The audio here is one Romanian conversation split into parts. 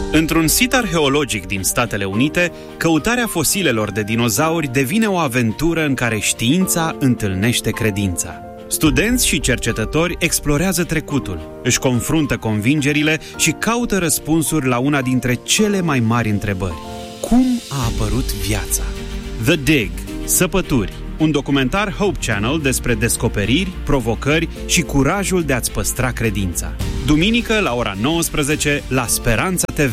Într-un sit arheologic din Statele Unite, căutarea fosilelor de dinozauri devine o aventură în care știința întâlnește credința. Studenți și cercetători explorează trecutul, își confruntă convingerile și caută răspunsuri la una dintre cele mai mari întrebări. Cum a apărut viața? The Dig, Săpături, un documentar Hope Channel despre descoperiri, provocări și curajul de a-ți păstra credința. Duminică la ora 19 la Speranța TV.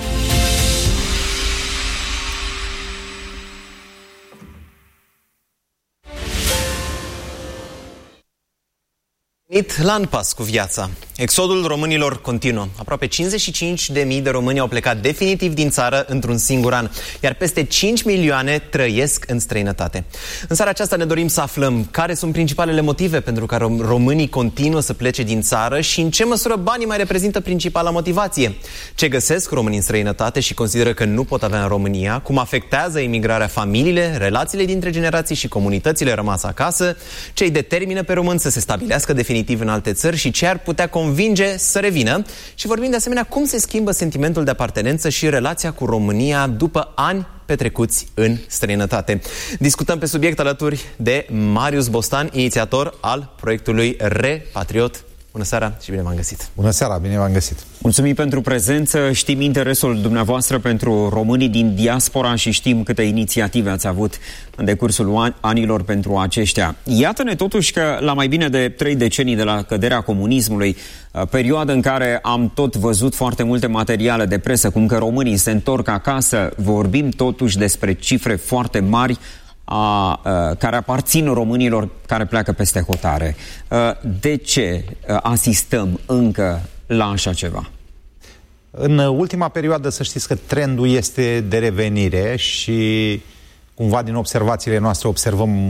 La înpas cu viața. Exodul românilor continuă. Aproape 55.000 de români au plecat definitiv din țară într-un singur an, iar peste 5 milioane trăiesc în străinătate. În seara aceasta ne dorim să aflăm care sunt principalele motive pentru care românii continuă să plece din țară și în ce măsură banii mai reprezintă principala motivație. Ce găsesc românii în străinătate și consideră că nu pot avea în România, cum afectează imigrarea familiile, relațiile dintre generații și comunitățile rămase acasă, ce îi determină pe români să se stabilească definitiv în alte țări și ce ar putea convinge să revină. Și vorbim de asemenea cum se schimbă sentimentul de apartenență și relația cu România după ani petrecuți în străinătate. Discutăm pe subiect alături de Marius Bostan, inițiator al proiectului Repatriot. Bună seara și bine v-am găsit! Bună seara, bine v-am găsit! Mulțumim pentru prezență, știm interesul dumneavoastră pentru românii din diaspora și știm câte inițiative ați avut în decursul anilor pentru aceștia. Iată-ne totuși că la mai bine de 3 decenii de la căderea comunismului, perioadă în care am tot văzut foarte multe materiale de presă, cum că românii se întorc acasă, vorbim totuși despre cifre foarte mari care aparțin românilor care pleacă peste hotare. De ce asistăm încă la așa ceva? În ultima perioadă să știți că trendul este de revenire și cumva din observațiile noastre observăm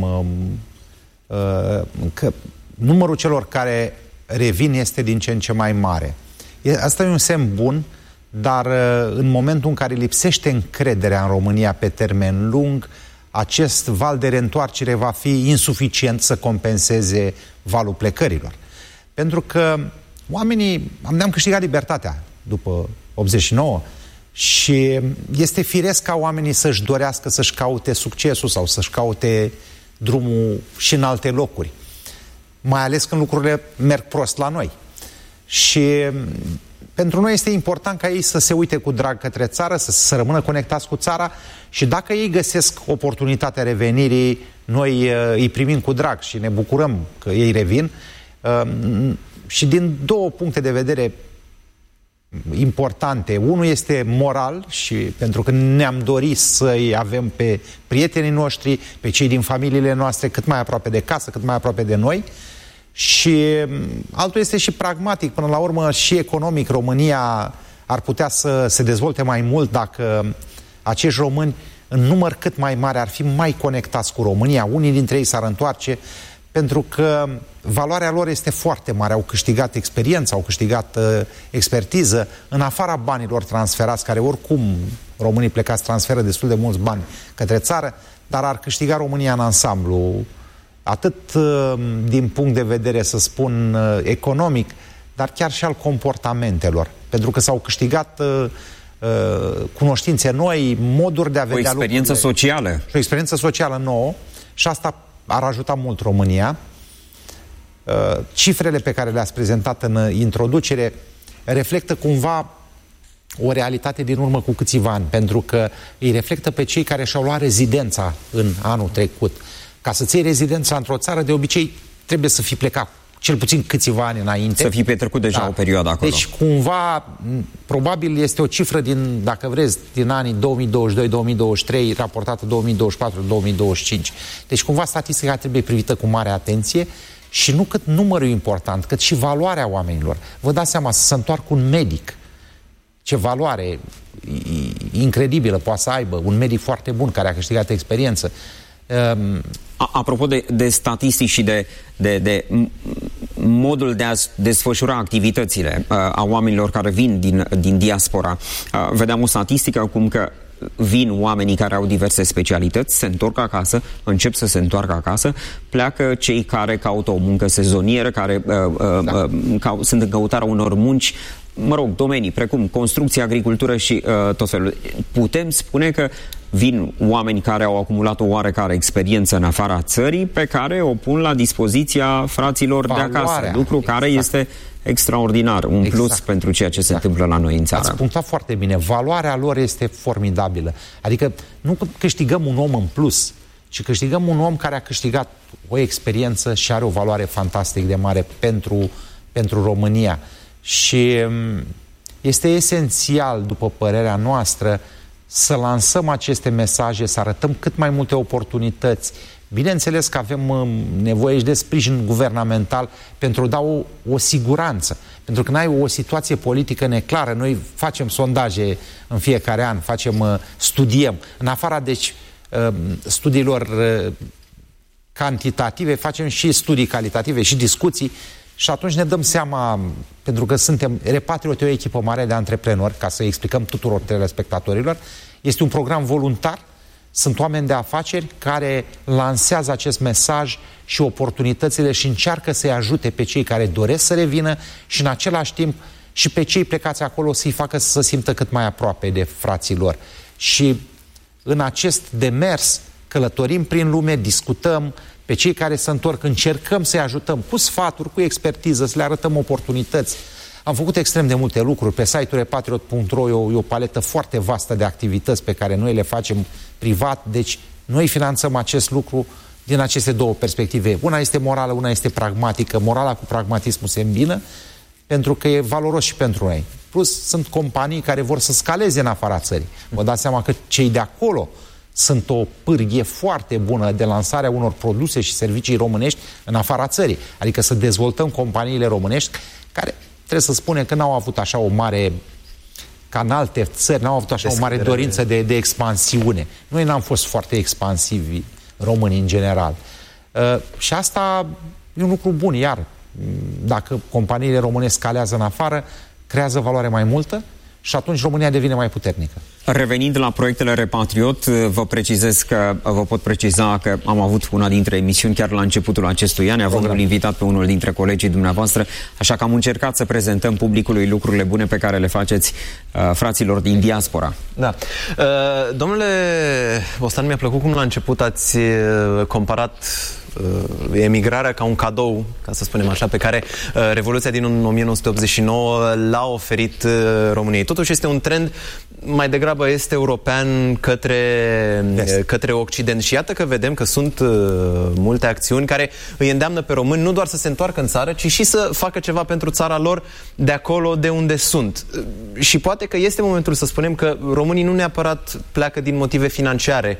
că numărul celor care revin este din ce în ce mai mare. Asta e un semn bun, dar în momentul în care lipsește încrederea în România pe termen lung, acest val de reîntoarcere va fi insuficient să compenseze valul plecărilor. Pentru că oamenii ne-am câștigat libertatea după 89 și este firesc ca oamenii să-și dorească să-și caute succesul sau să-și caute drumul și în alte locuri. Mai ales când lucrurile merg prost la noi. Și pentru noi este important ca ei să se uite cu drag către țară, să rămână conectați cu țara și dacă ei găsesc oportunitatea revenirii, noi îi primim cu drag și ne bucurăm că ei revin. Și din două puncte de vedere importante. Unul este moral și pentru că ne-am dorit să-i avem pe prietenii noștri, pe cei din familiile noastre cât mai aproape de casă, cât mai aproape de noi. Și altul este și pragmatic, până la urmă și economic. România ar putea să se dezvolte mai mult dacă acești români în număr cât mai mare ar fi mai conectați cu România. Unii dintre ei s-ar întoarce pentru că valoarea lor este foarte mare. Au câștigat experiență, au câștigat expertiză în afara banilor transferați, care oricum românii plecați transferă destul de mulți bani către țară, dar ar câștiga România în ansamblu, atât din punct de vedere, să spun, economic, dar chiar și al comportamentelor. Pentru că s-au câștigat cunoștințe noi, moduri de a vedea lucrurile. O experiență socială. Și o experiență socială nouă și asta ar ajuta mult România. Cifrele pe care le-ați prezentat în introducere reflectă cumva o realitate din urmă cu câțiva ani, pentru că îi reflectă pe cei care și-au luat rezidența în anul trecut. Ca să-ți iei rezidența într-o țară, de obicei trebuie să fii plecat cel puțin câțiva ani înainte. Să fii petrecut deja o perioadă acolo. Deci cumva, probabil este o cifră din, dacă vreți, din anii 2022-2023, raportată 2024-2025. Deci cumva statistica trebuie privită cu mare atenție și nu cât numărul important, cât și valoarea oamenilor. Vă dați seama, să se întoarcă un medic, ce valoare incredibilă poate să aibă, un medic foarte bun care a câștigat experiență. Apropo de statistici și de modul de a desfășura activitățile a oamenilor care vin din diaspora, vedeam o statistică cum că vin oamenii care au diverse specialități, se întorc acasă, încep să se întoarcă acasă, pleacă cei care caută o muncă sezonieră, care sunt în căutarea unor munci domenii precum construcție, agricultură și tot felul. Putem spune că vin oameni care au acumulat o oarecare experiență în afara țării pe care o pun la dispoziția fraților de acasă, lucru care este extraordinar, un plus pentru ceea ce se întâmplă la noi în țară. Ați punctat foarte bine. Valoarea lor este formidabilă. Adică nu câștigăm un om în plus, ci câștigăm un om care a câștigat o experiență și are o valoare fantastic de mare pentru România. Și este esențial, după părerea noastră, să lansăm aceste mesaje, să arătăm cât mai multe oportunități. Bineînțeles că avem nevoie și de sprijin guvernamental pentru a da o siguranță. Pentru că n-ai o situație politică neclară. Noi facem sondaje în fiecare an, studiem. În afara, deci, studiilor cantitative, facem și studii calitative și discuții și atunci ne dăm seama, pentru că suntem Repatriot, o echipă mare de antreprenori, ca să explicăm tuturor telespectatorilor, este un program voluntar, sunt oameni de afaceri care lansează acest mesaj și oportunitățile și încearcă să-i ajute pe cei care doresc să revină și în același timp și pe cei plecați acolo să-i facă să se simtă cât mai aproape de frații lor. Și în acest demers călătorim prin lume, discutăm, pe cei care se întorc încercăm să-i ajutăm cu sfaturi, cu expertiză, să le arătăm oportunități. Am făcut extrem de multe lucruri. Pe site-ul repatriot.ro e o paletă foarte vastă de activități pe care noi le facem privat. Deci noi finanțăm acest lucru din aceste două perspective. Una este morală, una este pragmatică. Morala cu pragmatismul se îmbină pentru că e valoros și pentru noi. Plus sunt companii care vor să scaleze în afara țării. Vă dați seama că cei de acolo sunt o pârghie foarte bună de lansarea unor produse și servicii românești în afara țării. Adică să dezvoltăm companiile românești care, trebuie să spunem că n-au avut așa o mare, ca în alte țări, n-au avut așa o mare dorință de expansiune. Noi n-am fost foarte expansivi, românii în general. Și asta e un lucru bun, iar dacă companiile române scalează în afară, creează valoare mai multă și atunci România devine mai puternică. Revenind la proiectele Repatriot, vă pot preciza că am avut una dintre emisiuni chiar la începutul acestui an, avem invitat pe unul dintre colegii dumneavoastră, așa că am încercat să prezentăm publicului lucrurile bune pe care le faceți fraților din diaspora. Da. Domnule Bostan, mi-a plăcut cum la început ați comparat emigrarea ca un cadou, ca să spunem așa, pe care Revoluția din 1989 l-a oferit României. Totuși este un trend mai degrabă este european către Occident și iată că vedem că sunt multe acțiuni care îi îndeamnă pe români nu doar să se întoarcă în țară, ci și să facă ceva pentru țara lor de acolo de unde sunt. Și poate că este momentul să spunem că românii nu neapărat pleacă din motive financiare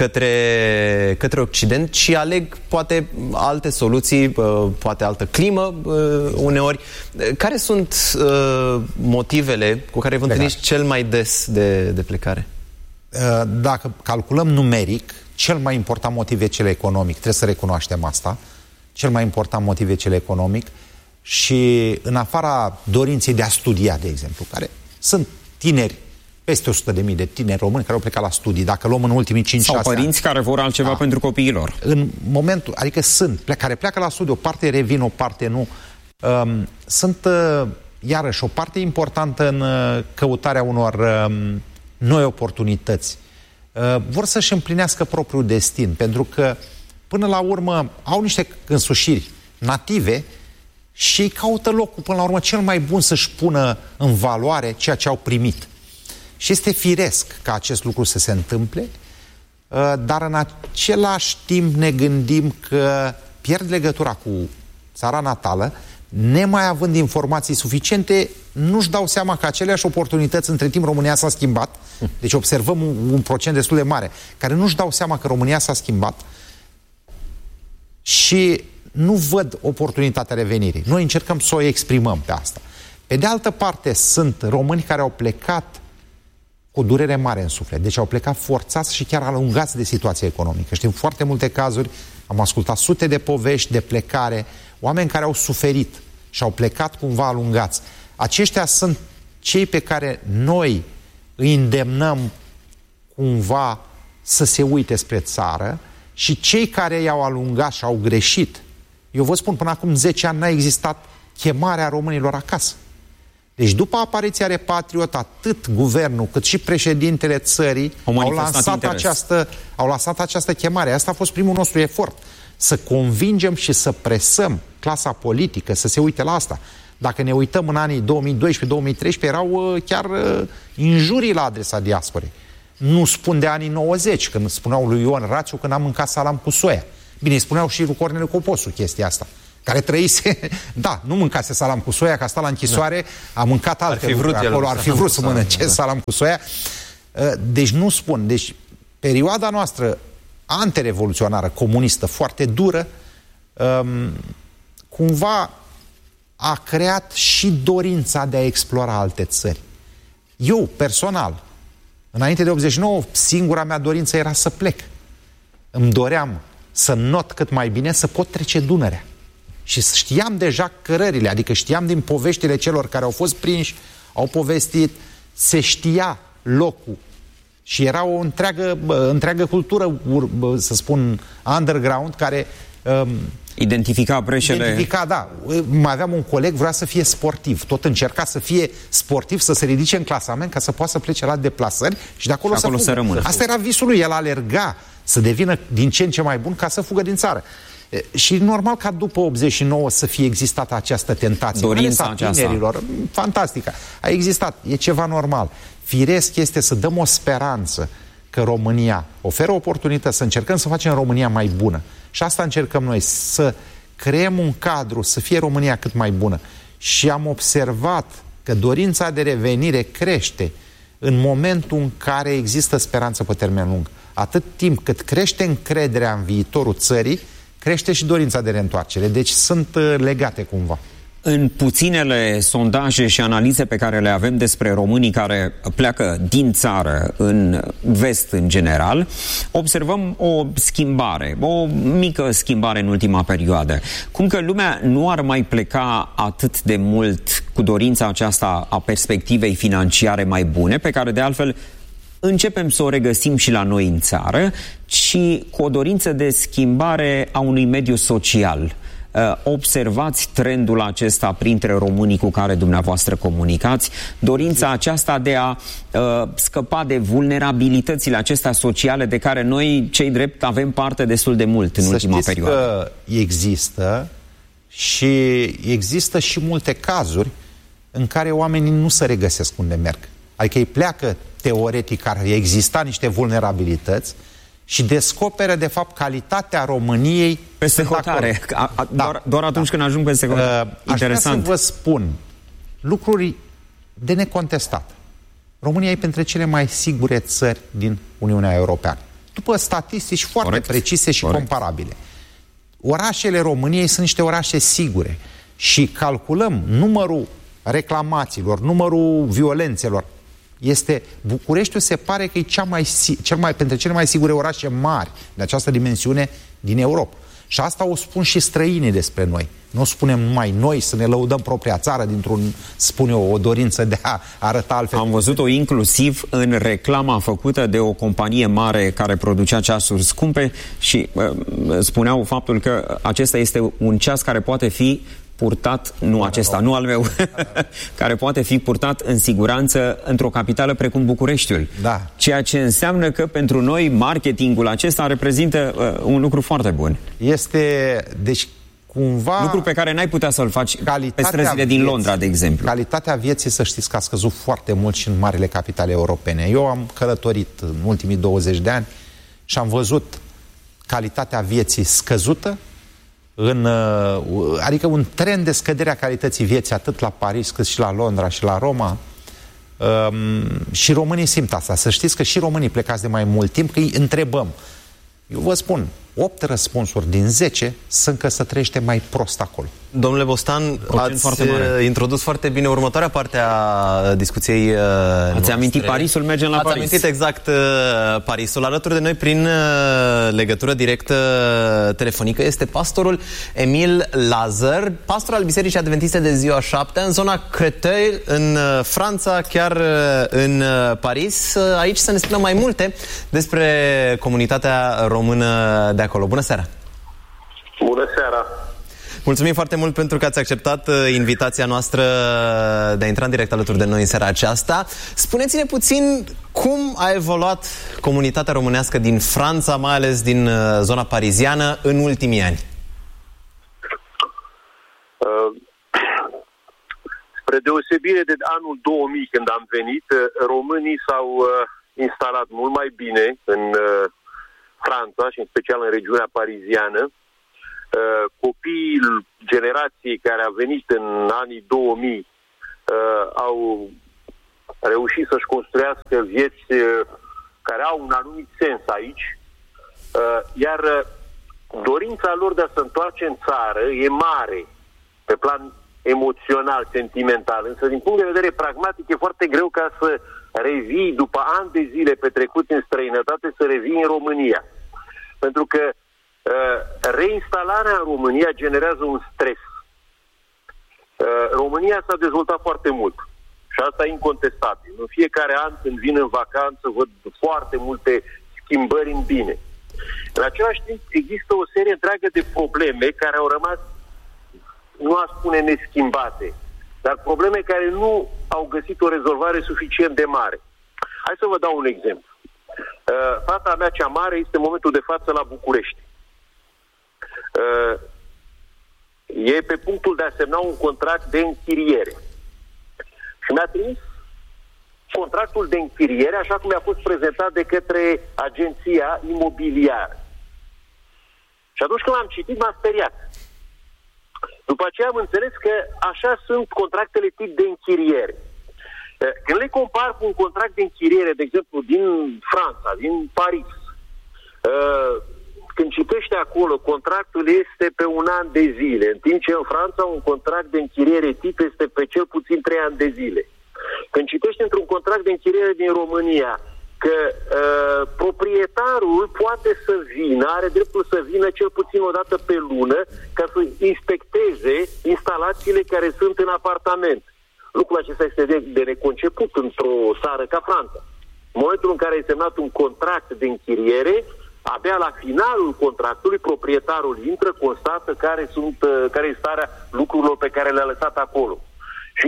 către Occident, ci aleg poate alte soluții, poate altă climă uneori. Care sunt motivele cu care vă întâlniți cel mai des de plecare? Dacă calculăm numeric, cel mai important motiv e cel economic. Trebuie să recunoaștem asta. Cel mai important motiv e cel economic și în afara dorinței de a studia, de exemplu, care sunt tineri, peste 100.000 de tineri români care au plecat la studii, dacă luăm în ultimii 5-6 ani. Sau părinți care vor altceva pentru copiilor. În momentul, adică care pleacă la studii, o parte revin, o parte nu. Sunt iarăși o parte importantă în căutarea unor noi oportunități. Vor să-și împlinească propriul destin, pentru că până la urmă au niște însușiri native și caută locul până la urmă cel mai bun să-și pună în valoare ceea ce au primit. Și este firesc ca acest lucru să se întâmple, dar în același timp ne gândim că pierd legătura cu țara natală, nemai având informații suficiente, nu-și dau seama că aceleași oportunități, între timp România s-a schimbat, deci observăm un procent destul de mare, care nu-și dau seama că România s-a schimbat și nu văd oportunitatea revenirii. Noi încercăm să o exprimăm pe asta. Pe de altă parte, sunt români care au plecat cu durere mare în suflet, deci au plecat forțați și chiar alungați de situația economică. Știm foarte multe cazuri, am ascultat sute de povești de plecare, oameni care au suferit și au plecat cumva alungați. Aceștia sunt cei pe care noi îi îndemnăm cumva să se uite spre țară și cei care i-au alungat și au greșit. Eu vă spun, până acum 10 ani n-a existat chemarea românilor acasă. Deci după apariția Repatriot, atât guvernul cât și președintele țării au lansat această chemare. Asta a fost primul nostru efort. Să convingem și să presăm clasa politică să se uite la asta. Dacă ne uităm în anii 2012-2013, erau chiar injurii la adresa diasporei. Nu spun de anii 90, când spuneau lui Ion Rațiu când am mâncat salam cu soia. Bine, spuneau și lui Corneliu Coposu chestia asta, care trăise, da, nu mâncase salam cu soia, că a stat la închisoare, a mâncat alte lucruri acolo, ar fi vrut să mănânce salam cu soia. Deci nu spun, deci perioada noastră anterevoluționară, comunistă, foarte dură, cumva a creat și dorința de a explora alte țări. Eu, personal, înainte de 89, singura mea dorință era să plec. Îmi doream să not cât mai bine, să pot trece Dunărea. Și știam deja cărările, adică știam din poveștile celor care au fost prinși, au povestit, se știa locul. Și era o întreagă cultură, să spun, underground, care... Identifica breșele. Da. Mai aveam un coleg, vrea să fie sportiv. Tot încerca să fie sportiv, să se ridice în clasament ca să poată să plece la deplasări și de acolo, să rămână. Asta era visul lui, el alerga să devină din ce în ce mai bun ca să fugă din țară. Și normal ca după 89 să fie existat această tentație. Dorința aceasta. Fantastică. A existat. E ceva normal. Firesc este să dăm o speranță că România oferă oportunități, să încercăm să facem România mai bună. Și asta încercăm noi, să creăm un cadru, să fie România cât mai bună. Și am observat că dorința de revenire crește în momentul în care există speranță pe termen lung. Atât timp cât crește încrederea în viitorul țării, crește și dorința de reîntoarcere. Deci sunt legate cumva. În puținele sondaje și analize pe care le avem despre românii care pleacă din țară în vest în general, observăm o schimbare, o mică schimbare în ultima perioadă. Cum că lumea nu ar mai pleca atât de mult cu dorința aceasta a perspectivei financiare mai bune, pe care de altfel începem să o regăsim și la noi în țară, ci cu o dorință de schimbare a unui mediu social. Observați trendul acesta printre românii cu care dumneavoastră comunicați, dorința aceasta de a scăpa de vulnerabilitățile acestea sociale de care noi, cei drept, avem parte destul de mult în ultima perioadă. Că există și multe cazuri în care oamenii nu se regăsesc unde merg. Adică ei pleacă teoretic, ar exista niște vulnerabilități și descoperă, de fapt, calitatea României peste hotare. Doar atunci când ajung peste hotare. Interesant. Aș vrea să vă spun lucruri de necontestat. România e printre cele mai sigure țări din Uniunea Europeană. După statistici foarte precise și comparabile. Orașele României sunt niște orașe sigure și calculăm numărul reclamațiilor, numărul violențelor. Bucureștiul se pare că e printre cele mai sigure orașe mari de această dimensiune din Europa. Și asta o spun și străinii despre noi. Nu o spunem numai noi să ne lăudăm propria țară o dorință de a arăta altfel. Am văzut-o inclusiv în reclama făcută de o companie mare care producea ceasuri scumpe și spuneau faptul că acesta este un ceas care poate fi purtat, nu al meu, care poate fi purtat în siguranță într-o capitală precum Bucureștiul. Da. Ceea ce înseamnă că pentru noi marketingul acesta reprezintă un lucru foarte bun. Deci, cumva... Lucru pe care n-ai putea să-l faci pe străzile din Londra, de exemplu. Calitatea vieții, să știți că a scăzut foarte mult și în marile capitale europene. Eu am călătorit în ultimii 20 de ani și am văzut calitatea vieții scăzută, adică un trend de scădere a calității vieții atât la Paris cât și la Londra și la Roma. Și românii simt asta. Să știți că și românii plecați de mai mult timp, că îi întrebăm. Eu vă spun, 8 răspunsuri din 10 sunt că se trăiește mai prost acolo. Domnule Bostan, ați introdus foarte bine următoarea parte a discuției Ați amintit Parisul, mergem la Paris. Ați amintit exact Parisul. Alături de noi, prin legătură directă telefonică, este pastorul Emil Lazar, pastor al Bisericii Adventiste de Ziua 7, în zona Créteil, în Franța, chiar în Paris. Aici să ne spună mai multe despre comunitatea română de acolo. Bună seara! Bună seara! Mulțumim foarte mult pentru că ați acceptat invitația noastră de a intra în direct alături de noi în seara aceasta. Spuneți-ne puțin cum a evoluat comunitatea românească din Franța, mai ales din zona pariziană, în ultimii ani. Spre deosebire de anul 2000, când am venit, românii s-au instalat mult mai bine în Franța și în special în regiunea pariziană. Copiii generației care a venit în anii 2000 au reușit să-și construiască vieți care au un anumit sens aici, iar dorința lor de a se întoarce în țară e mare pe plan emoțional, sentimental, însă din punct de vedere pragmatic e foarte greu ca să revii după ani de zile petrecuți în străinătate, să revii în România. Pentru că reinstalarea în România generează un stres. România s-a dezvoltat foarte mult și asta e incontestabil. În fiecare an când vin în vacanță văd foarte multe schimbări în bine. În același timp există o serie întreagă de probleme care au rămas, nu aș spune neschimbate, dar probleme care nu au găsit o rezolvare suficient de mare. Hai să vă dau un exemplu. Fata mea cea mare este în momentul de față la București. E pe punctul de a semna un contract de închiriere. Și mi-a trimis contractul de închiriere așa cum mi-a fost prezentat de către agenția imobiliară. Și atunci când l-am citit, m-a speriat. După aceea am înțeles că așa sunt contractele tip de închiriere. Când le compar cu un contract de închiriere, de exemplu, din Franța, din Paris, când citește acolo, contractul este pe 1 an de zile, în timp ce în Franța un contract de închiriere tip este pe cel puțin 3 ani de zile. Când citește într-un contract de închiriere din România că proprietarul poate să vină, are dreptul să vină cel puțin o dată pe lună ca să inspecteze instalațiile care sunt în apartament. Lucrul acesta este de neconceput într-o țară ca Franța. În momentul în care ai semnat un contract de închiriere, abia la finalul contractului, proprietarul intră, constată care e starea lucrurilor pe care le-a lăsat acolo. Și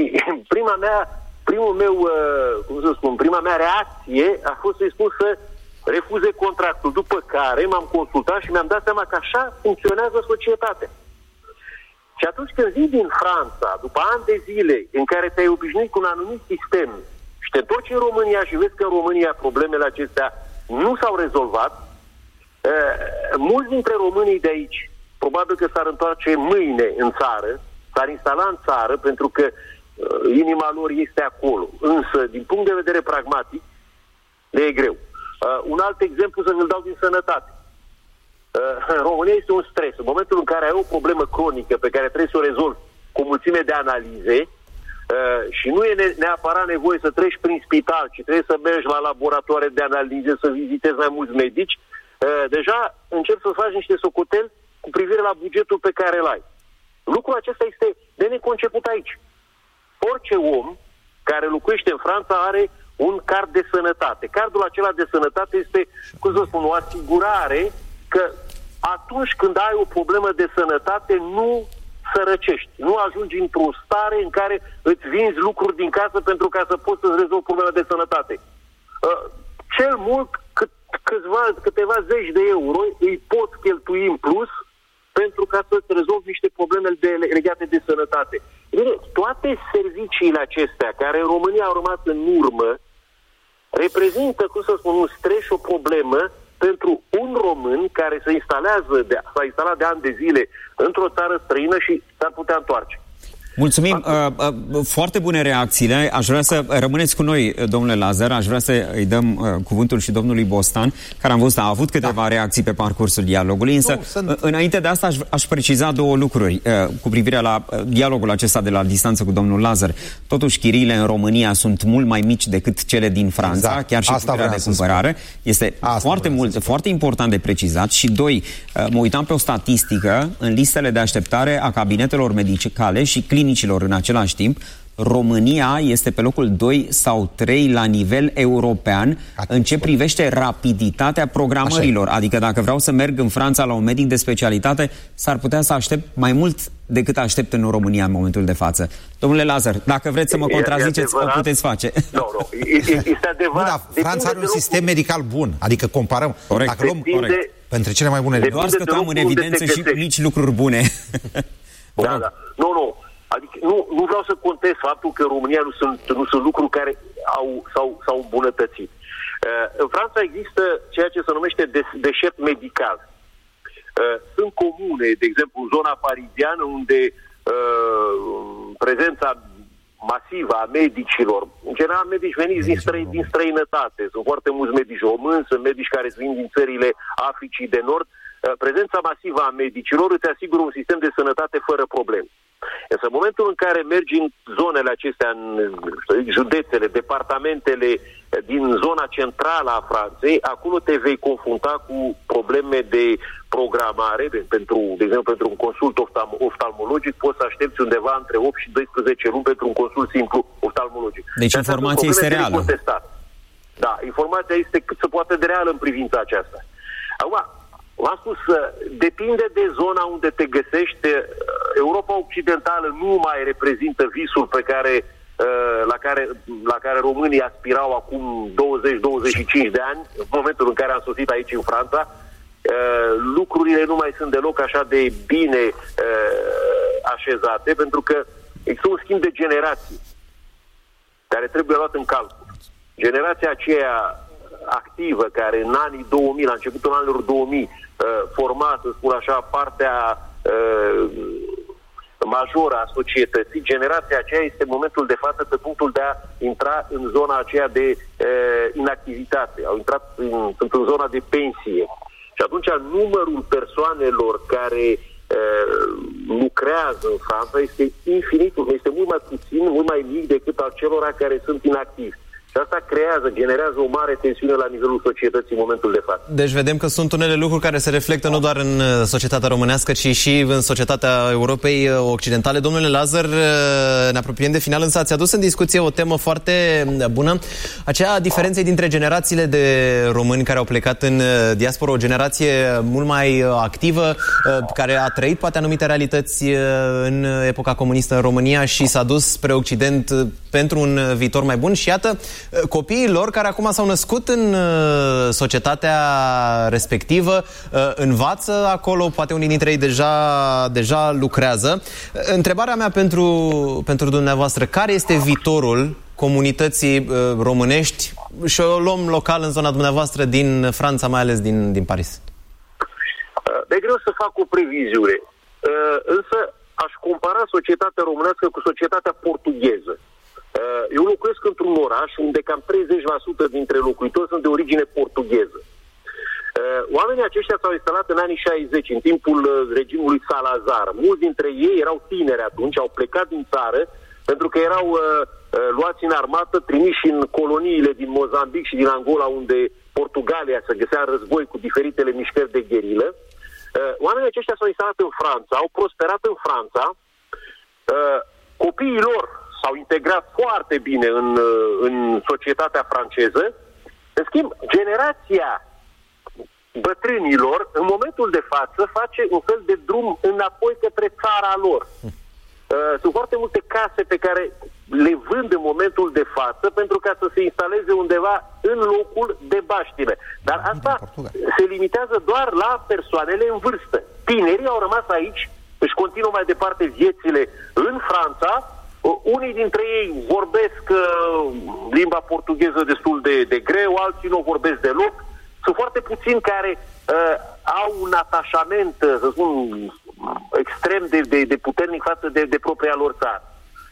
prima mea reacție a fost să-i spun să refuze contractul, după care m-am consultat și mi-am dat seama că așa funcționează societatea. Și atunci când vii din Franța, după ani de zile în care te-ai obișnuit cu un anumit sistem și te întorci în România și vezi că în România problemele acestea nu s-au rezolvat, mulți dintre românii de aici probabil că s-ar întoarce mâine în țară, s-ar instala în țară pentru că inima lor este acolo. Însă, din punct de vedere pragmatic, le e greu. Un alt exemplu să vi-l dau din sănătate. În România este un stres. În momentul în care ai o problemă cronică pe care trebuie să o rezolvi cu o mulțime de analize și nu e neapărat nevoie să treci prin spital, ci trebuie să mergi la laboratoare de analize, să vizitezi mai mulți medici, deja începi să faci niște socoteli cu privire la bugetul pe care îl ai. Lucrul acesta este de neconceput aici. Orice om care locuiește în Franța are un card de sănătate. Cardul acela de sănătate este, cum să spun, o asigurare că atunci când ai o problemă de sănătate nu sărăcești. Nu ajungi într-o stare în care îți vinzi lucruri din casă pentru ca să poți să-ți rezolvi problema de sănătate. Cel mult câteva zeci de euro îi poți cheltui în plus pentru ca să-ți rezolvi niște probleme legate de sănătate. Bine, toate serviciile acestea care în România au rămas în urmă reprezintă, cum să spun, un stres și o problemă pentru un român care s-a instalat de ani de zile într-o țară străină și s-ar putea întoarce. Mulțumim. Foarte bune reacțiile. Aș vrea să rămâneți cu noi, domnule Lazar. Aș vrea să îi dăm cuvântul și domnului Bostan, care am văzut a avut câteva reacții pe parcursul dialogului. Însă, înainte de asta, aș preciza două lucruri cu privire la dialogul acesta de la distanță cu domnul Lazar. Totuși, chiriile în România sunt mult mai mici decât cele din Franța, chiar și puterea de cumpărare. Este foarte important de precizat. Și doi, mă uitam pe o statistică în listele de așteptare a cabinetelor medicale și clinicilor în același timp, România este pe locul 2 sau 3 la nivel european în ce privește rapiditatea programărilor. Adică dacă vreau să merg în Franța la un medic de specialitate, s-ar putea să aștept mai mult decât aștept în România în momentul de față. Domnule Lazar, dacă vreți să mă contraziceți, o puteți face. Nu, este adevărat. Nu, dar Franța are un sistem medical bun. Adică comparăm. Corect. Dacă luăm între cele mai bune. Doar scătăm în evidență și mici lucruri bune. Da. Nu. Adică nu vreau să contest faptul că în România nu sunt lucruri care s-au îmbunătățit. În Franța există ceea ce se numește deșert medical. Sunt comune, de exemplu, în zona pariziană, unde prezența masivă a medicilor, în general medici veniți din străinătate, sunt foarte mulți medici români, sunt medici care vin din țările Africii de Nord, prezența masivă a medicilor îți asigură un sistem de sănătate fără probleme. Însă în momentul în care mergi în zonele acestea, în județele, departamentele din zona centrală a Franței, acolo te vei confrunta cu probleme de programare, de exemplu pentru un consult oftalmologic poți să aștepți undeva între 8 și 12 luni pentru un consult simplu oftalmologic. Deci informația este reală. Da, informația este cât se poate de reală în privința aceasta. Acum, v-am spus, depinde de zona unde te găsești. Europa Occidentală nu mai reprezintă visul la care românii aspirau acum 20-25 de ani, în momentul în care am sosit aici în Franța. Lucrurile nu mai sunt deloc așa de bine așezate, pentru că există un schimb de generații care trebuie luat în calcul. Generația aceea activă, care în anii 2000, la începutul anilor 2000, forma, să spun așa, partea majoră a societății, generația aceea este în momentul de față pe punctul de a intra în zona aceea de inactivitate. Sunt în zona de pensie. Și atunci numărul persoanelor care lucrează în Franța este infinit, este mult mai puțin, mult mai mic decât al celor care sunt inactivi. Și asta generează o mare tensiune la nivelul societății în momentul de față. Deci vedem că sunt unele lucruri care se reflectă nu doar în societatea românească, ci și în societatea Europei Occidentale. Domnule Lazar, ne apropiem de final, însă ați adus în discuție o temă foarte bună, aceea diferenței dintre generațiile de români care au plecat în diaspora, o generație mult mai activă, care a trăit poate anumite realități în epoca comunistă în România și s-a dus spre Occident pentru un viitor mai bun și iată, copiii lor care acum s-au născut în societatea respectivă, învață acolo, poate unii dintre ei deja lucrează. Întrebarea mea pentru dumneavoastră, care este viitorul comunității românești și o luăm local în zona dumneavoastră din Franța, mai ales din Paris? De greu să fac o previziune, însă aș compara societatea românească cu societatea portugheză. Eu locuiesc într-un oraș unde cam 30% dintre locuitori sunt de origine portugheză. Oamenii aceștia s-au instalat în anii 60, în timpul regimului Salazar. Mulți dintre ei erau tineri atunci, au plecat din țară pentru că erau luați în armată, trimiși în coloniile din Mozambic și din Angola, unde Portugalia se găsea în război cu diferitele mișcări de gherilă. Oamenii aceștia s-au instalat în Franța, au prosperat în Franța. Copiii lor s-au integrat foarte bine în societatea franceză. În schimb, generația bătrânilor, în momentul de față, face un fel de drum înapoi către țara lor. Sunt foarte multe case pe care le vând în momentul de față pentru ca să se instaleze undeva în locul de baștine. Dar asta se limitează doar la persoanele în vârstă. Tinerii au rămas aici, își continuă mai departe viețile în Franța. Unii dintre ei vorbesc limba portugheză destul de greu, alții nu o vorbesc deloc. Sunt foarte puțini care au un atașament, să spun, extrem de puternic față de propria lor țară.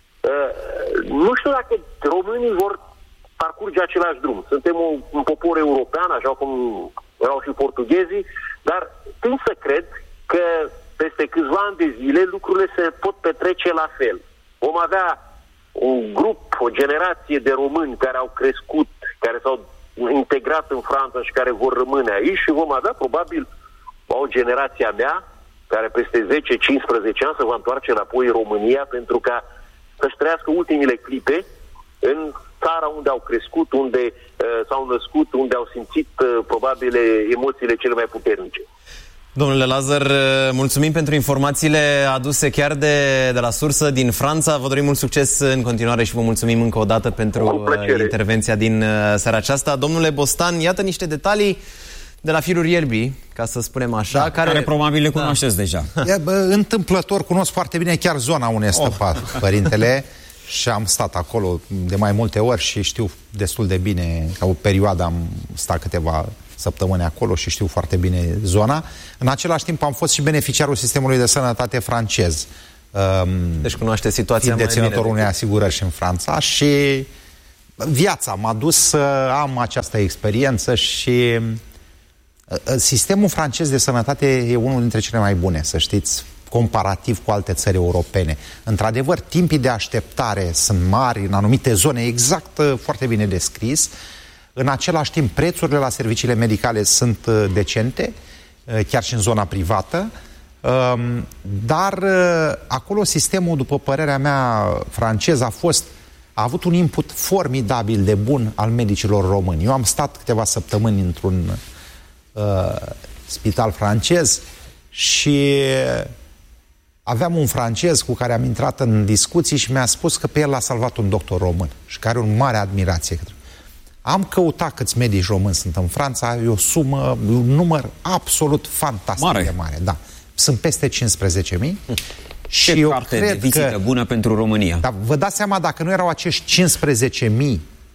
Nu știu dacă românii vor parcurge același drum. Suntem un popor european, așa cum erau și portughezii, dar tind să cred că peste câțiva ani de zile lucrurile se pot petrece la fel. Vom avea un grup, o generație de români care au crescut, care s-au integrat în Franța și care vor rămâne aici și vom avea probabil o generație a mea care peste 10-15 ani se va întoarce înapoi în România pentru ca să-și trăiască ultimile clipe în țara unde au crescut, unde s-au născut, unde au simțit probabil emoțiile cele mai puternice. Domnule Lazar, mulțumim pentru informațiile aduse chiar de la sursă din Franța. Vă dorim mult succes în continuare și vă mulțumim încă o dată pentru intervenția din seara aceasta. Domnule Bostan, iată niște detalii de la firul ierbii, ca să spunem așa, care probabil le cunoașteți deja. Întâmplător cunosc foarte bine chiar zona unde este părintele și am stat acolo de mai multe ori și știu destul de bine, ca o perioadă am stat câteva săptămâni acolo și știu foarte bine zona. În același timp am fost și beneficiarul sistemului de sănătate francez. Deci cunoaște situația mai bine. Deținătorul unei asigurări și în Franța și viața m-a dus să am această experiență și sistemul francez de sănătate e unul dintre cele mai bune, să știți, comparativ cu alte țări europene. Într-adevăr, timpii de așteptare sunt mari în anumite zone, exact, foarte bine descris. În același timp, prețurile la serviciile medicale sunt decente, chiar și în zona privată, dar acolo sistemul, după părerea mea, francez a avut un input formidabil de bun al medicilor români. Eu am stat câteva săptămâni într-un spital francez și aveam un francez cu care am intrat în discuții și mi-a spus că pe el l-a salvat un doctor român și care are o mare admirație. Am căutat câți medici români sunt în Franța, e o sumă, un număr absolut fantastic de mare. Da. Sunt peste 15.000. Și eu carte cred de vizită bună pentru România. Dar vă dați seama, dacă nu erau acești 15.000,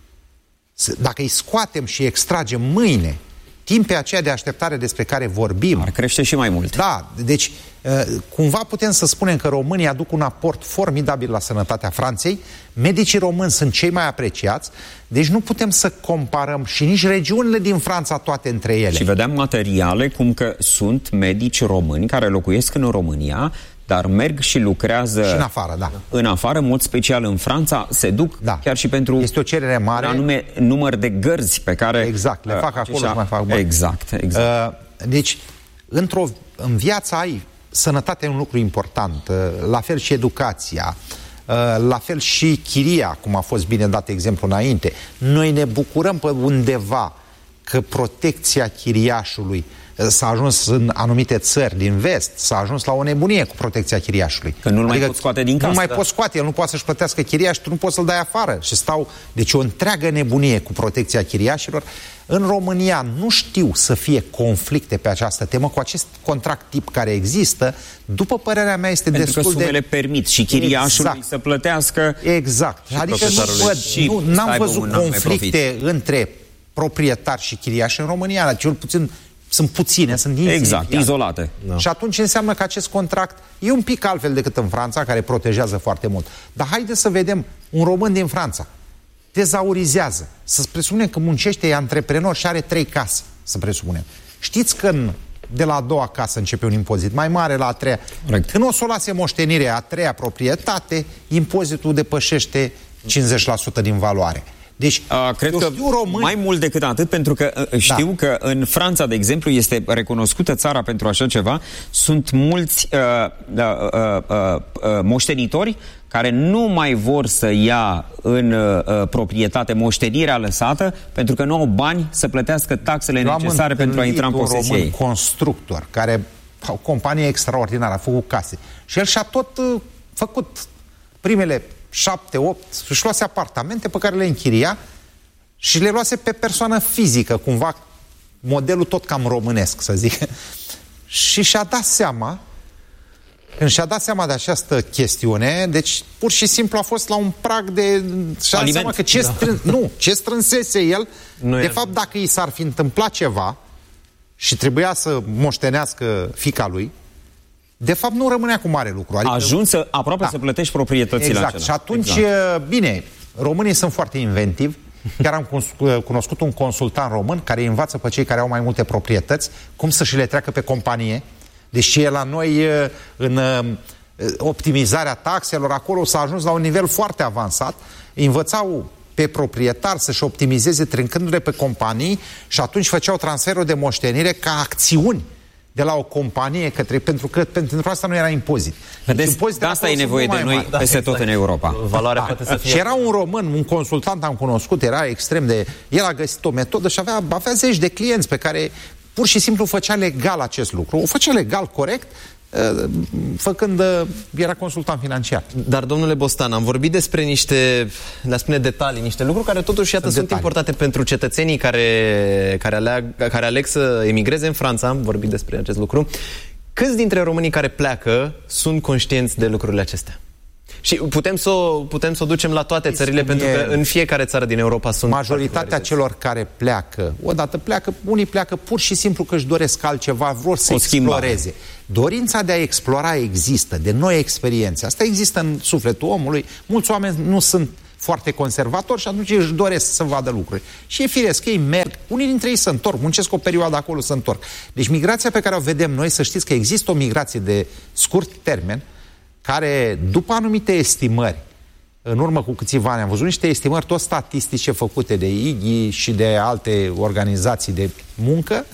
dacă îi scoatem și îi extragem mâine, timpii aceia de așteptare despre care vorbim, ar crește și mai mult. Da, deci cumva putem să spunem că românii aduc un aport formidabil la sănătatea Franței, medicii români sunt cei mai apreciați, deci nu putem să comparăm și nici regiunile din Franța toate între ele. Și vedeam materiale cum că sunt medici români care locuiesc în România, dar merg și lucrează și în afară, da. În afară, în mod special în Franța, se duc chiar și pentru este o cerere mare, un anume număr de gărzi pe care exact, le fac acolo și mai fac bani. Exact. Deci, în viața ai sănătatea e un lucru important, la fel și educația, la fel și chiria, cum a fost bine dat exemplu înainte. Noi ne bucurăm pe undeva că protecția chiriașului s-a ajuns în anumite țări din vest, s-a ajuns la o nebunie cu protecția chiriașului. Că nu-l mai poți scoate din casă. Nu mai poți scoate, el nu poate să-și plătească chiria și tu nu poți să-l dai afară. Și deci o întreagă nebunie cu protecția chiriașilor. În România nu știu să fie conflicte pe această temă cu acest contract tip care există. După părerea mea este pentru destul că sumele permit și chiriașului să plătească. Exact. Adică n-am văzut conflicte între proprietari și chiriași în România, cel puțin sunt puține, sunt izolate. Da. Și atunci înseamnă că acest contract e un pic altfel decât în Franța, care protejează foarte mult. Dar haideți să vedem, un român din Franța tezaurizează, să presupunem că muncește, e antreprenor și are 3 case, să presupunem. Știți că de la a doua casă începe un impozit mai mare, la a treia. Correct. Când o să o lase moștenire a treia proprietate, impozitul depășește 50% din valoare. Deci, cred că mai mult decât atât, pentru că știu că în Franța, de exemplu, este recunoscută țara pentru așa ceva, sunt mulți moștenitori care nu mai vor să ia în proprietate moștenirea lăsată pentru că nu au bani să plătească taxele necesare pentru a intra în posesie. Un constructor care, o companie extraordinară, a făcut case și el și-a tot făcut primele 7, 8, își luase apartamente pe care le închiria și le luase pe persoană fizică, cumva modelul tot cam românesc, să zic. Și și-a dat seama, când și-a dat seama de această chestiune, deci pur și simplu a fost la un prag de... Și-a dat seama că ce strânsese el, de fapt, dacă i s-ar fi întâmplat ceva și trebuia să moștenească fiica lui, de fapt nu rămânea cu mare lucru. Adică, ajuns aproape să plătești proprietățile acelea. Exact. Și atunci, bine, românii sunt foarte inventivi. Chiar am cunoscut un consultant român care îi învață pe cei care au mai multe proprietăți cum să și le treacă pe companie. Deși la noi, în optimizarea taxelor, acolo s-a ajuns la un nivel foarte avansat. Învățau pe proprietari să-și optimizeze trincându-le pe companii și atunci făceau transferul de moștenire ca acțiuni. de la o companie către... Pentru că pentru asta nu era impozit. Vedeți, de asta e nevoie de noi peste tot în Europa. Valoarea poate să fie... Și era un român, un consultant am cunoscut, era extrem de... El a găsit o metodă și avea zeci de clienți pe care pur și simplu făcea legal acest lucru. O făcea legal, corect, făcând, era consultant financiar. Dar, domnule Bostan, am vorbit despre niște, le-a spune detalii, niște lucruri care totuși, iată, sunt importante pentru cetățenii care aleg să emigreze în Franța. Am vorbit despre acest lucru. Câți dintre românii care pleacă sunt conștienți de lucrurile acestea? Și putem să o ducem la toate țările, pentru că în fiecare țară din Europa sunt... Majoritatea celor care pleacă, unii pleacă pur și simplu că își doresc altceva, vor să exploreze. Dorința de a explora există, de noi experiențe. Asta există în sufletul omului. Mulți oameni nu sunt foarte conservatori și atunci își doresc să vadă lucruri. Și e firesc că ei merg, unii dintre ei se întorc, muncesc o perioadă acolo, se întorc. Deci migrația pe care o vedem noi, să știți că există o migrație de scurt termen, care, după anumite estimări, în urmă cu câțiva ani, am văzut niște estimări tot statistice făcute de IGI și de alte organizații de muncă,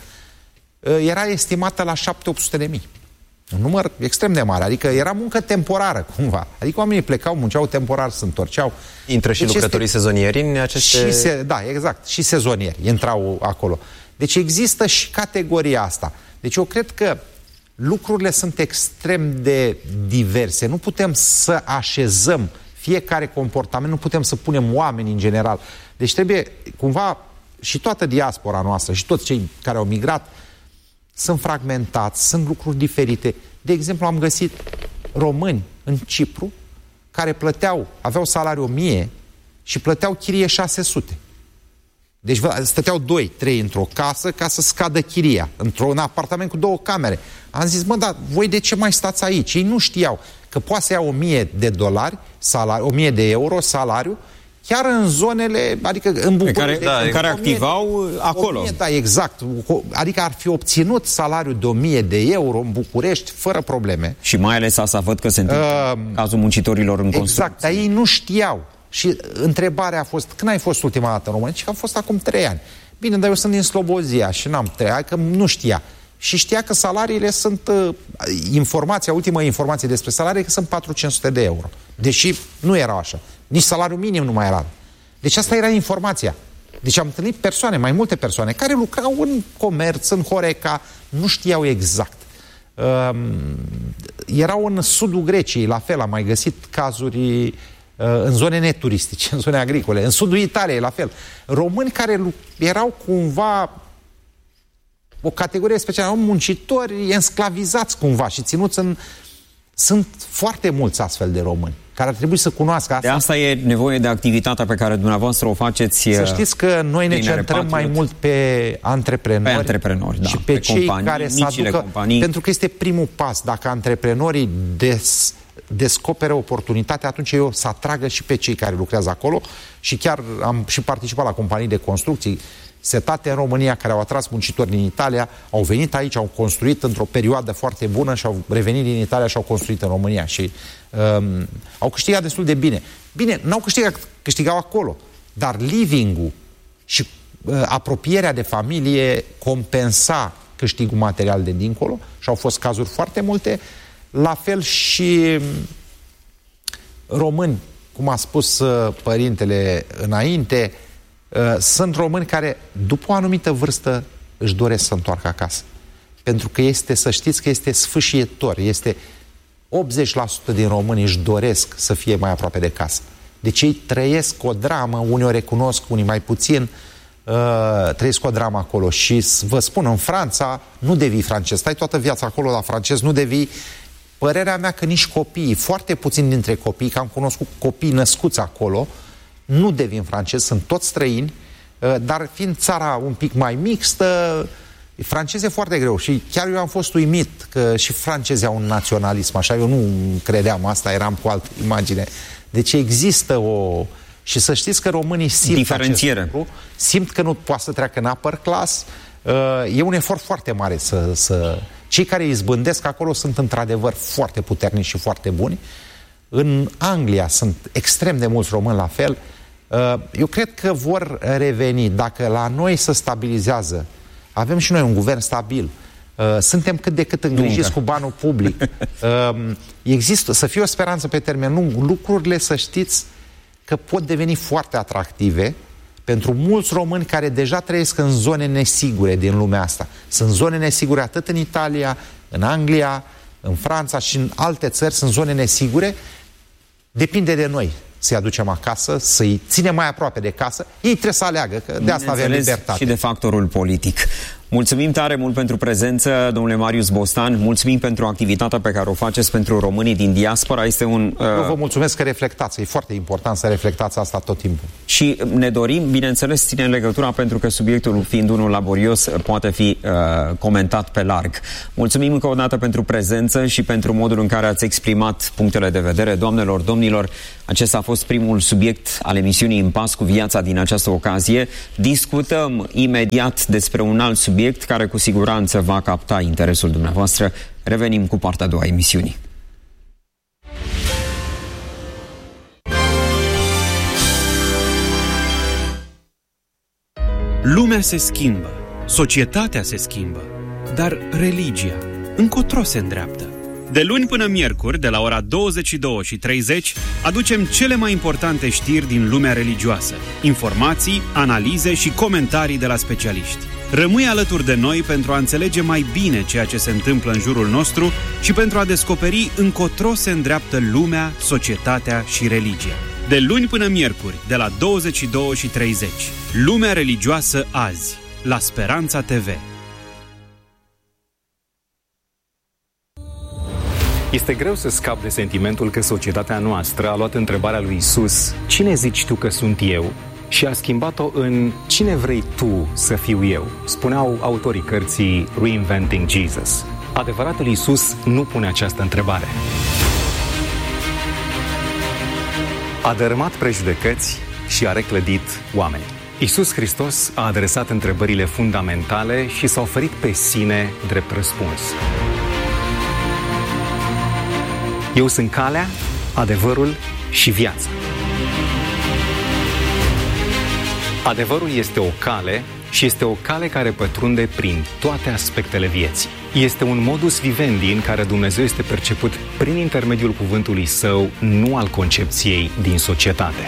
era estimată la 700-800 de mii. Un număr extrem de mare, adică era muncă temporară, cumva. Adică oamenii plecau, munceau temporar, se întorceau. Intră și lucrătorii sezonieri în aceste... Da, exact, și sezonieri intrau acolo. Deci există și categoria asta. Deci eu cred că lucrurile sunt extrem de diverse. Nu putem să așezăm fiecare comportament, nu putem să punem oameni în general. Deci trebuie, cumva, și toată diaspora noastră și toți cei care au migrat sunt fragmentați, sunt lucruri diferite. De exemplu, am găsit români în Cipru care aveau salariu 1000 și plăteau chirie 600. Deci stăteau 2-3 într-o casă ca să scadă chiria, într-un apartament cu 2 camere. Am zis, dar voi de ce mai stați aici? Ei nu știau că poate să ia 1000 de dolari, 1000 de euro salariu, chiar în zonele, adică în București. Care activau acolo. 1000, da, exact. Adică ar fi obținut salariul de 1000 de euro în București fără probleme. Și mai ales asta văd că se întâmplă cazul muncitorilor în construcție. Exact, dar ei nu știau. Și întrebarea a fost, când ai fost ultima dată în România? Și că am fost acum 3 ani. Bine, dar eu sunt din Slobozia și n-am 3 ani, că nu știa. Și știa că salariile sunt, ultima informație despre salarii, că sunt 400-500 de euro. Deși nu erau așa. Nici salariul minim nu mai era. Deci asta era informația. Deci am întâlnit persoane, mai multe persoane, care lucrau în comerț, în Horeca, nu știau exact. Erau în sudul Greciei, la fel, am mai găsit cazuri în zone neturistice, în zone agricole, în sudul Italiei, la fel. Români care erau cumva o categorie specială, muncitori esclavizați cumva și ținuți în... Sunt foarte mulți astfel de români care ar trebui să cunoască asta. De asta e nevoie de activitatea pe care dumneavoastră o faceți. Să știți că noi ne centrăm mai mult pe antreprenori, da, și pe cei care să aducă... companii. Pentru că este primul pas. Dacă antreprenorii descoperă oportunitatea, atunci eu să atragă și pe cei care lucrează acolo. Și chiar am și participat la companii de construcții setate în România, care au atras muncitori din Italia, au venit aici, au construit într-o perioadă foarte bună și au revenit din Italia și au construit în România și au câștigat destul de bine. Bine, n-au câștigau acolo, dar living-ul și apropierea de familie compensa câștigul material de dincolo și au fost cazuri foarte multe. La fel și români, cum a spus părintele înainte, sunt români care, după o anumită vârstă, își doresc să întoarcă acasă. Pentru că să știți că este sfâșietor. 80% din români își doresc să fie mai aproape de casă. Deci ei trăiesc o dramă, unii o recunosc, unii mai puțin, trăiesc o dramă acolo. Și vă spun, în Franța nu devii francez. Stai toată viața acolo la francez, nu devii. Părerea mea că nici copiii, foarte puțini dintre copii, că am cunoscut copii născuți acolo, nu devin francezi, sunt toți străini, dar fiind țara un pic mai mixtă, francez e foarte greu și chiar eu am fost uimit că și francezii au un naționalism, așa, eu nu credeam asta, eram cu altă imagine. Deci există o... Și să știți că românii simt acest lucru, simt că nu poate să treacă în upper class, e un efort foarte mare să... Cei care izbândesc acolo sunt într-adevăr foarte puternici și foarte buni. În Anglia sunt extrem de mulți români la fel. Eu cred că vor reveni. Dacă la noi se stabilizează, avem și noi un guvern stabil, Suntem cât de cât îngrijiți cu banul public. Există, să fie o speranță pe termen lung. Lucrurile, să știți, că pot deveni foarte atractive pentru mulți români care deja trăiesc în zone nesigure din lumea asta. Sunt zone nesigure atât în Italia, în Anglia, în Franța și în alte țări sunt zone nesigure. Depinde de noi să-i aducem acasă, să-i ținem mai aproape de casă. Ei trebuie să aleagă, că de asta avem libertate. Și de factorul politic. Mulțumim tare mult pentru prezență, domnule Marius Bostan, mulțumim pentru activitatea pe care o faceți pentru românii din diaspora. Este un... Eu vă mulțumesc că reflectați, e foarte important să reflectați asta tot timpul. Și ne dorim, bineînțeles, ținem legătura pentru că subiectul, fiind unul laborios, poate fi comentat pe larg. Mulțumim încă o dată pentru prezență și pentru modul în care ați exprimat punctele de vedere. Doamnelor, domnilor, acesta a fost primul subiect al emisiunii În pas cu viața din această ocazie. Discutăm imediat despre un alt subiect care cu siguranță va capta interesul dumneavoastră. Revenim cu partea a doua a emisiunii. Lumea se schimbă, societatea se schimbă, dar religia încotro se îndreaptă. De luni până miercuri, de la ora 22:30, aducem cele mai importante știri din lumea religioasă, informații, analize și comentarii de la specialiști. Rămâi alături de noi pentru a înțelege mai bine ceea ce se întâmplă în jurul nostru și pentru a descoperi încotro se îndreaptă lumea, societatea și religia. De luni până miercuri, de la 22:30, Lumea religioasă azi, la Speranța TV. Este greu să scap de sentimentul că societatea noastră a luat întrebarea lui Isus, cine zici tu că sunt eu? Și a schimbat-o în cine vrei tu să fiu eu? Spuneau autorii cărții Reinventing Jesus. Adevăratul Isus nu pune această întrebare. A dărâmat prejudecăți și a reclădit oameni. Isus Hristos a adresat întrebările fundamentale și s-a oferit pe sine drept răspuns. Eu sunt calea, adevărul și viața. Adevărul este o cale și este o cale care pătrunde prin toate aspectele vieții. Este un modus vivendi în care Dumnezeu este perceput prin intermediul cuvântului Său, nu al concepției din societate.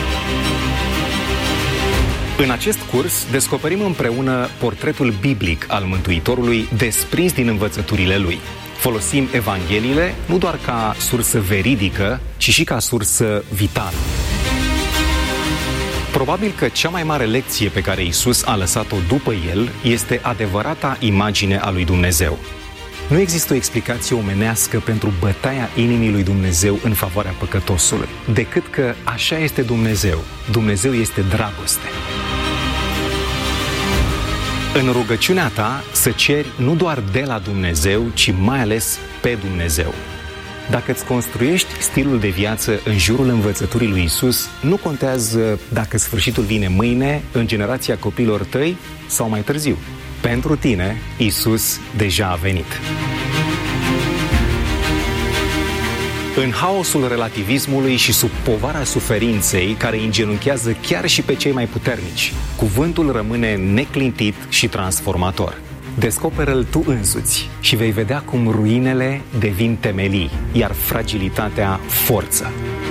În acest curs descoperim împreună portretul biblic al Mântuitorului desprins din învățăturile Lui. Folosim Evangheliile nu doar ca sursă veridică, ci și ca sursă vitală. Probabil că cea mai mare lecție pe care Isus a lăsat-o după El este adevărata imagine a lui Dumnezeu. Nu există o explicație omenească pentru bătaia inimii lui Dumnezeu în favoarea păcătosului, decât că așa este Dumnezeu. Dumnezeu este dragoste. În rugăciunea ta să ceri nu doar de la Dumnezeu, ci mai ales pe Dumnezeu. Dacă îți construiești stilul de viață în jurul învățăturii lui Isus, nu contează dacă sfârșitul vine mâine, în generația copiilor tăi sau mai târziu. Pentru tine, Isus deja a venit. În haosul relativismului și sub povara suferinței care îngenunchează chiar și pe cei mai puternici, cuvântul rămâne neclintit și transformator. Descoperă-l tu însuți și vei vedea cum ruinele devin temelii, iar fragilitatea forță.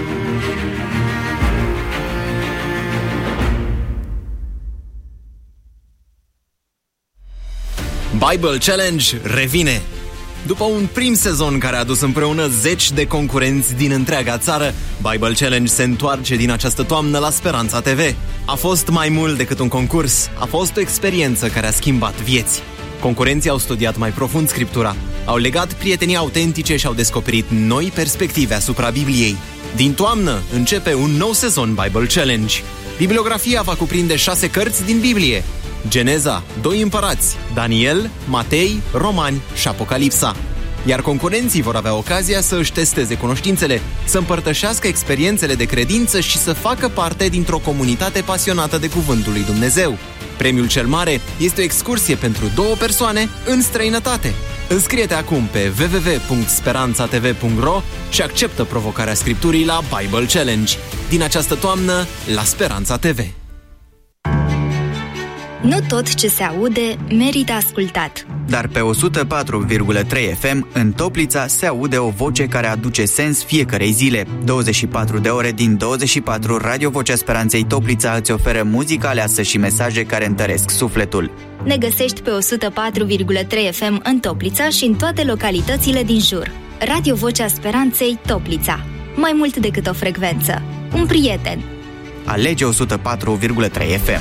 Bible Challenge revine! După un prim sezon care a adus împreună zeci de concurenți din întreaga țară, Bible Challenge se întoarce din această toamnă la Speranța TV. A fost mai mult decât un concurs, a fost o experiență care a schimbat vieți. Concurenții au studiat mai profund Scriptura, au legat prietenii autentice și au descoperit noi perspective asupra Bibliei. Din toamnă începe un nou sezon Bible Challenge. Bibliografia va cuprinde 6 cărți din Biblie: Geneza, 2 împărați, Daniel, Matei, Romani și Apocalipsa. Iar concurenții vor avea ocazia să își testeze cunoștințele, să împărtășească experiențele de credință și să facă parte dintr-o comunitate pasionată de Cuvântul lui Dumnezeu. Premiul cel mare este o excursie pentru 2 persoane în străinătate. Înscrie-te acum pe www.speranțatv.ro și acceptă provocarea Scripturii la Bible Challenge. Din această toamnă, la Speranța TV. Nu tot ce se aude merită ascultat. Dar pe 104,3 FM, în Toplița, se aude o voce care aduce sens fiecarei zile. 24 de ore din 24, Radio Vocea Speranței Toplița îți oferă muzică aleasă și mesaje care întăresc sufletul. Ne găsești pe 104,3 FM în Toplița și în toate localitățile din jur. Radio Vocea Speranței Toplița. Mai mult decât o frecvență. Un prieten. Alege 104,3 FM.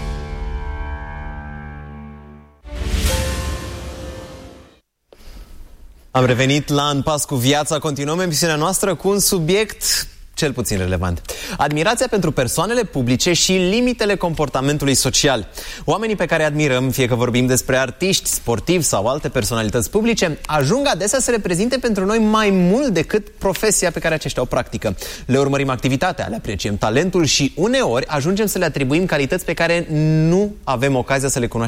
Am revenit la În pas cu viața. Continuăm emisiunea noastră cu un subiect cel puțin relevant. Admirația pentru persoanele publice și limitele comportamentului social. Oamenii pe care admirăm, fie că vorbim despre artiști, sportivi sau alte personalități publice, ajung adesea să reprezinte pentru noi mai mult decât profesia pe care aceștia o practică. Le urmărim activitatea, le apreciem talentul și uneori ajungem să le atribuim calități pe care nu avem ocazia să le cunoaștem